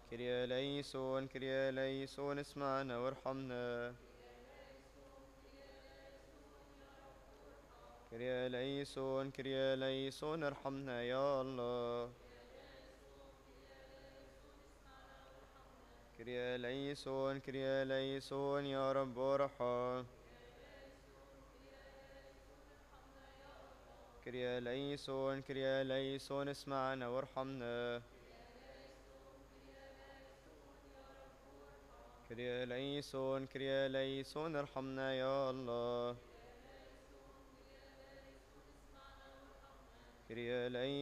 كريا ليسون كريا ليسون اسمعنا وارحمنا. كريا ليسون كريا ليسون ارحمنا يا الله. كريا ليسون كريا ليسون يا رب ارحم. كريا ليسون كريا ليسون اسمعنا وارحمنا. كريا ليسون كريا ليسون ارحمنا يا الله. كريا ليسون